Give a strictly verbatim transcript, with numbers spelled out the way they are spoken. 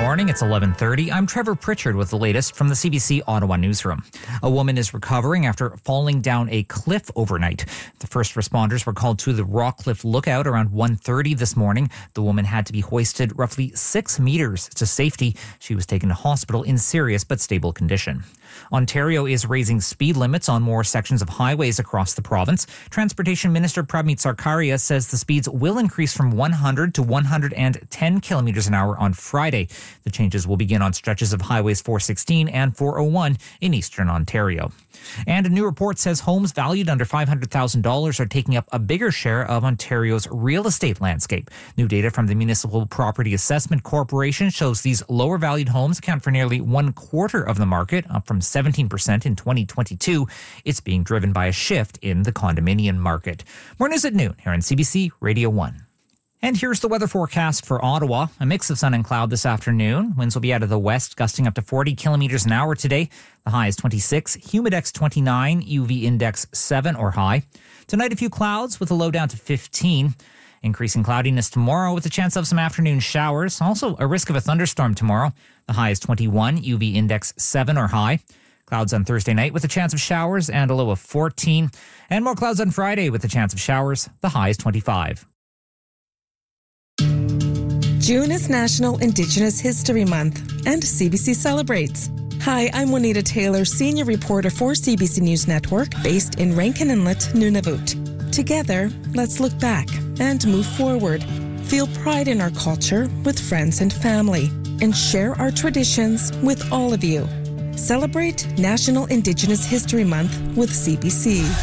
morning. It's eleven thirty. I'm Trevor Pritchard with the latest from the C B C Ottawa newsroom. A woman is recovering after falling down a cliff overnight. The first responders were called to the Rockcliffe Lookout around one thirty this morning. The woman had to be hoisted roughly six meters to safety. She was taken to hospital in serious but stable condition. Ontario is raising speed limits on more sections of highways across the province. Transportation Minister Prabmeet Sarkaria says the speeds will increase from one hundred to one hundred ten kilometers an hour on Friday. The changes will begin on stretches of highways four sixteen and four oh one in eastern Ontario. And a new report says homes valued under five hundred thousand dollars are taking up a bigger share of Ontario's real estate landscape. New data from the Municipal Property Assessment Corporation shows these lower valued homes account for nearly one quarter of the market, up from seventeen percent in twenty twenty-two. It's being driven by a shift in the condominium market. More news at noon here on C B C Radio one. And here's the weather forecast for Ottawa. A mix of sun and cloud this afternoon. Winds will be out of the west, gusting up to forty kilometers an hour today. The high is twenty-six, humidex twenty-nine, U V index seven or high. Tonight, a few clouds with a low down to fifteen. Increasing cloudiness tomorrow with a chance of some afternoon showers. Also, a risk of a thunderstorm tomorrow. The high is twenty-one, U V index seven or high. Clouds on Thursday night with a chance of showers and a low of fourteen. And more clouds on Friday with a chance of showers. The high is twenty-five. June is National Indigenous History Month, and C B C celebrates. Hi, I'm Juanita Taylor, senior reporter for C B C News Network, based in Rankin Inlet, Nunavut. Together, let's look back and move forward. Feel pride in our culture with friends and family, and share our traditions with all of you. Celebrate National Indigenous History Month with C B C.